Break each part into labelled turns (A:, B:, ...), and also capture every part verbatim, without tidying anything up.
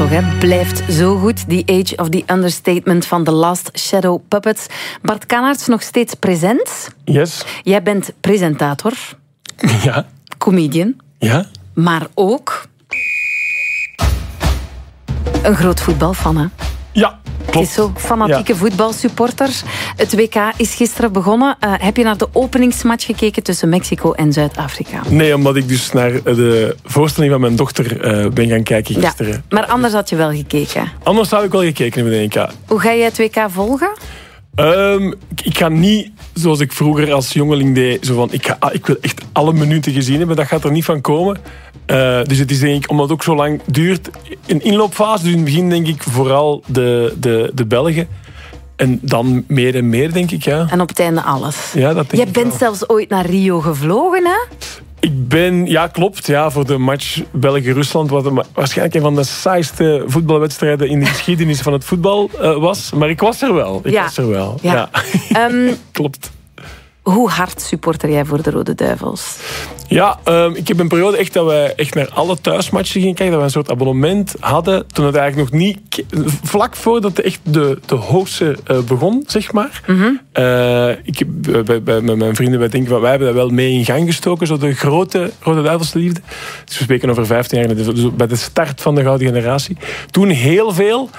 A: toch, hè? Blijft zo goed. The Age of the Understatement van The Last Shadow Puppets. Bart Kannaerts, nog steeds present?
B: Yes.
A: Jij bent presentator.
B: Ja.
A: Comedian.
B: Ja.
A: Maar ook een groot voetbalfan, hè?
B: Ja, klopt.
A: Het is zo, fanatieke ja. voetbalsupporter. Het W K is gisteren begonnen. Uh, heb je naar de openingsmatch gekeken tussen Mexico en Zuid-Afrika?
B: Nee, omdat ik dus naar de voorstelling van mijn dochter uh, ben gaan kijken gisteren.
A: Ja, maar anders had je wel gekeken?
B: Anders had ik wel gekeken in de W K.
A: Hoe ga jij het W K volgen?
B: Um, ik, ik ga niet, zoals ik vroeger als jongeling deed, zo van, ik, ga, ik wil echt alle minuten gezien hebben. Dat gaat er niet van komen. Uh, dus het is denk ik, omdat het ook zo lang duurt, een inloopfase. Dus in het begin denk ik vooral de, de, de Belgen. En dan meer en meer, denk ik, ja.
A: En op het einde alles.
B: Ja, dat denk
A: je
B: ik
A: bent
B: wel.
A: zelfs ooit naar Rio gevlogen, hè?
B: Ik ben, ja klopt, ja, voor de match België-Rusland, wat een, waarschijnlijk een van de saaiste voetbalwedstrijden in de geschiedenis van het voetbal uh, was. Maar ik was er wel. Ik
A: ja.
B: was er wel.
A: Ja.
B: Ja.
A: Um,
B: klopt.
A: Hoe hard supporter jij voor de Rode Duivels?
B: Ja, um, ik heb een periode echt dat wij echt naar alle thuismatchen gingen kijken. Dat we een soort abonnement hadden. Toen het eigenlijk nog niet... Vlak voordat echt de, de hoogste uh, begon, zeg maar.
A: Mm-hmm.
B: Uh, ik heb, bij, bij, met mijn vrienden, wij denken, wij hebben dat wel mee in gang gestoken. Zo de grote Rode Duivelsliefde. Dus we spreken over vijftien jaar. Dus bij de start van de gouden generatie. Toen heel veel.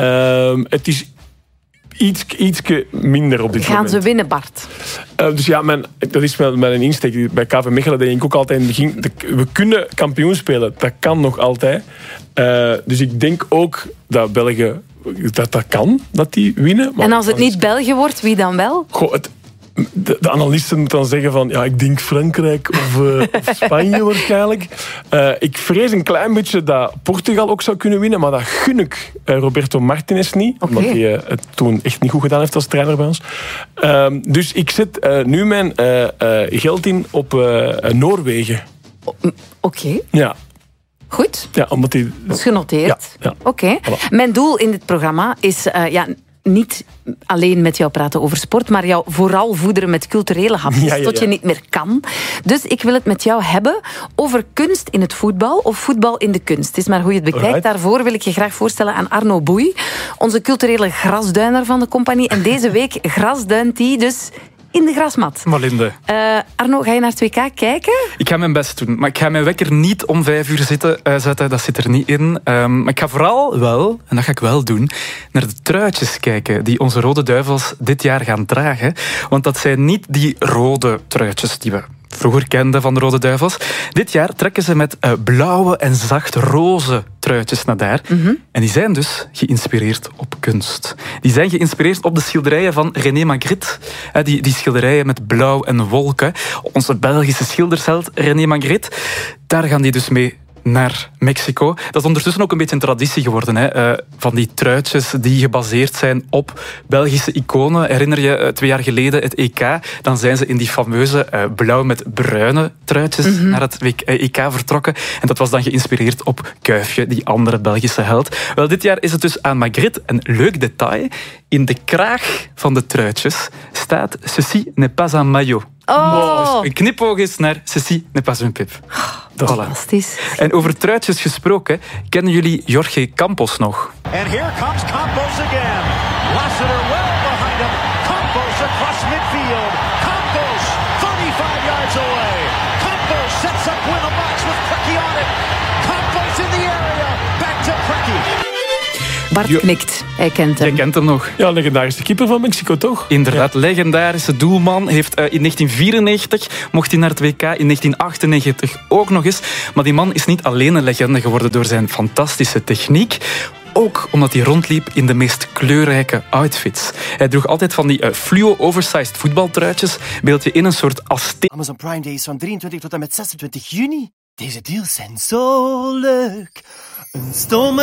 B: Uh, het is... Iets, iets minder op dit
A: Gaan
B: moment.
A: Gaan ze winnen, Bart?
B: Uh, dus ja, mijn, dat is mijn, mijn insteek. Bij K V Mechelen denk ik ook altijd in het begin... We kunnen kampioen spelen. Dat kan nog altijd. Uh, dus ik denk ook dat België... Dat dat kan, dat die winnen. Maar
A: en als het
B: als
A: niet
B: het...
A: België wordt, wie dan wel?
B: Goh, het... De, de analisten moeten dan zeggen van... Ja, ik denk Frankrijk of, uh, of Spanje waarschijnlijk. Uh, ik vrees een klein beetje dat Portugal ook zou kunnen winnen. Maar dat gun ik uh, Roberto Martinez niet.
A: Okay.
B: Omdat hij uh, het toen echt niet goed gedaan heeft als trainer bij ons. Uh, dus ik zet uh, nu mijn uh, uh, geld in op uh, Noorwegen.
A: Oké. Okay.
B: Ja.
A: Goed.
B: Ja, omdat die...
A: Dat is genoteerd.
B: Ja, ja.
A: Oké. Okay. Voilà. Mijn doel in dit programma is... Uh, ja, niet alleen met jou praten over sport, maar jou vooral voederen met culturele hapjes, ja, ja, ja. tot je niet meer kan. Dus ik wil het met jou hebben over kunst in het voetbal of voetbal in de kunst. Het is maar hoe je het bekijkt. Right. Daarvoor wil ik je graag voorstellen aan Arno Boei, onze culturele grasduiner van de compagnie. En deze week grasduint hij dus in de grasmat.
C: Malinde.
A: Uh, Arno, ga je naar het W K kijken?
C: Ik ga mijn best doen. Maar ik ga mijn wekker niet om vijf uur zitten, uh, zetten. Dat zit er niet in. Um, maar ik ga vooral wel, en dat ga ik wel doen, naar de truitjes kijken die onze Rode Duivels dit jaar gaan dragen. Want dat zijn niet die rode truitjes die we vroeger kenden van de Rode Duivels. Dit jaar trekken ze met uh, blauwe en zacht roze truitjes naar daar. Mm-hmm. En die zijn dus geïnspireerd op kunst. Die zijn geïnspireerd op de schilderijen van René Magritte. Uh, die, die schilderijen met blauw en wolken. Onze Belgische schildersheld René Magritte. Daar gaan die dus mee naar Mexico. Dat is ondertussen ook een beetje een traditie geworden. Hè? Uh, van die truitjes die gebaseerd zijn op Belgische iconen. Herinner je uh, twee jaar geleden het E K? Dan zijn ze in die fameuze uh, blauw met bruine truitjes mm-hmm. naar het E K vertrokken. En dat was dan geïnspireerd op Kuifje, die andere Belgische held. Wel, dit jaar is het dus aan Magritte. Een leuk detail. In de kraag van de truitjes staat Ceci n'est pas un maillot.
A: Oh.
C: Dus een knipoog is naar Ceci n'est pas un pip.
A: Dat is fantastisch.
C: En over truitjes gesproken, kennen jullie Jorge Campos nog?
D: And here comes Campos again. Lassiter well behind him. Campos across midfield. Campos thirty-five yards away. Campos sets up with a box with Preki on it. Campos in the area. Back to Preki.
A: Bart knikt. Hij kent hem.
C: Jij kent hem nog.
B: Ja, legendarische keeper van Mexico, toch?
C: Inderdaad, ja. Legendarische doelman. Heeft, uh, in negentien vierennegentig mocht hij naar het W K, in negentien achtennegentig ook nog eens. Maar die man is niet alleen een legende geworden door zijn fantastische techniek. Ook omdat hij rondliep in de meest kleurrijke outfits. Hij droeg altijd van die uh, fluo oversized voetbaltruitjes. Beeld je in een soort Azteek.
E: Amazon Prime Day is van drieëntwintig tot en met zesentwintig juni. Deze deals zijn zo leuk. Een stomme